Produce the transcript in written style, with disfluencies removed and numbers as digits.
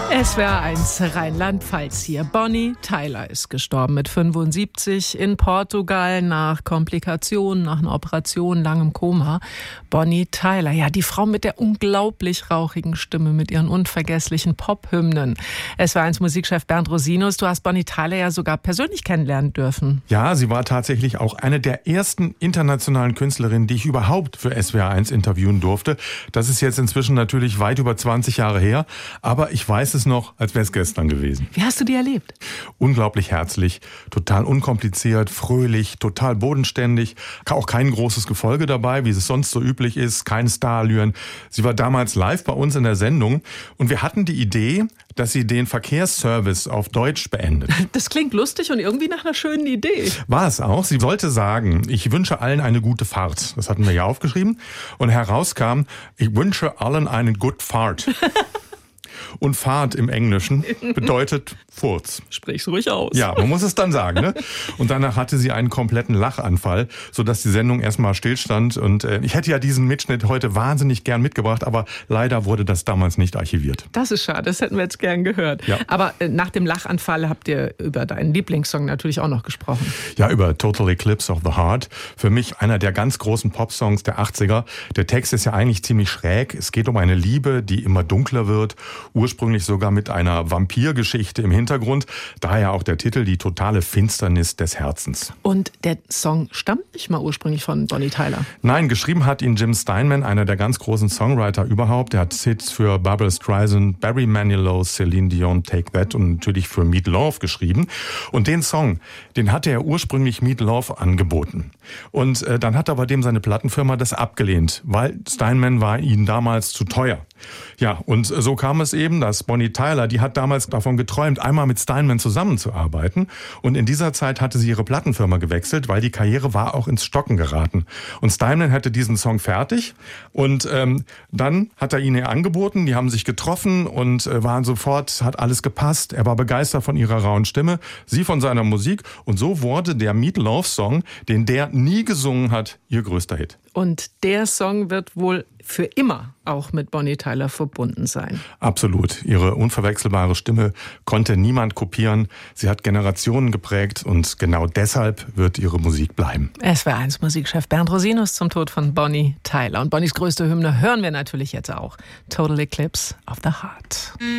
SWR 1 Rheinland-Pfalz hier. Bonnie Tyler ist gestorben mit 75 in Portugal nach Komplikationen, nach einer Operation, langem Koma. Bonnie Tyler, ja, die Frau mit der unglaublich rauchigen Stimme, mit ihren unvergesslichen Pop-Hymnen. SWR 1 Musikchef Bernd Rosinus, du hast Bonnie Tyler ja sogar persönlich kennenlernen dürfen. Ja, sie war tatsächlich auch eine der ersten internationalen Künstlerinnen, die ich überhaupt für SWR 1 interviewen durfte. Das ist jetzt inzwischen natürlich weit über 20 Jahre her, aber ich weiß es noch, als wäre es gestern gewesen. Wie hast du die erlebt? Unglaublich herzlich, total unkompliziert, fröhlich, total bodenständig. Auch kein großes Gefolge dabei, wie es sonst so üblich ist, kein Starallüren. Sie war damals live bei uns in der Sendung und wir hatten die Idee, dass sie den Verkehrsservice auf Deutsch beendet. Das klingt lustig und irgendwie nach einer schönen Idee. War es auch. Sie sollte sagen, ich wünsche allen eine gute Fahrt. Das hatten wir ja aufgeschrieben. Und herauskam, ich wünsche allen eine good Fahrt. Und Fahrt im Englischen bedeutet Furz. Sprich's ruhig aus. Ja, man muss es dann sagen, ne? Und danach hatte sie einen kompletten Lachanfall, sodass die Sendung erstmal stillstand. Und ich hätte ja diesen Mitschnitt heute wahnsinnig gern mitgebracht, aber leider wurde das damals nicht archiviert. Das ist schade, das hätten wir jetzt gern gehört. Ja. Aber nach dem Lachanfall habt ihr über deinen Lieblingssong natürlich auch noch gesprochen. Ja, über Total Eclipse of the Heart. Für mich einer der ganz großen Popsongs der 80er. Der Text ist ja eigentlich ziemlich schräg. Es geht um eine Liebe, die immer dunkler wird. Ursprünglich sogar mit einer Vampirgeschichte im Hintergrund. Daher auch der Titel, die totale Finsternis des Herzens. Und der Song stammt nicht mal ursprünglich von Bonnie Tyler? Nein, geschrieben hat ihn Jim Steinman, einer der ganz großen Songwriter überhaupt. Er hat Hits für Barbra Streisand, Barry Manilow, Celine Dion, Take That und natürlich für Meat Loaf geschrieben. Und den Song, den hatte er ursprünglich Meat Loaf angeboten. Und dann hat aber dem seine Plattenfirma das abgelehnt, weil Steinman war ihnen damals zu teuer. Ja, und so kam es eben, dass Bonnie Tyler, die hat damals davon geträumt, einmal mit Steinman zusammenzuarbeiten. Und in dieser Zeit hatte sie ihre Plattenfirma gewechselt, weil die Karriere war auch ins Stocken geraten. Und Steinman hatte diesen Song fertig und dann hat er ihn ihr angeboten, die haben sich getroffen und waren sofort, hat alles gepasst. Er war begeistert von ihrer rauen Stimme, sie von seiner Musik und so wurde der Meat Loaf Song, den der nie gesungen hat, ihr größter Hit. Und der Song wird wohl für immer auch mit Bonnie Tyler verbunden sein. Absolut. Ihre unverwechselbare Stimme konnte niemand kopieren. Sie hat Generationen geprägt und genau deshalb wird ihre Musik bleiben. SWR 1 Musikchef Bernd Rosinus zum Tod von Bonnie Tyler. Und Bonnies größte Hymne hören wir natürlich jetzt auch. Total Eclipse of the Heart.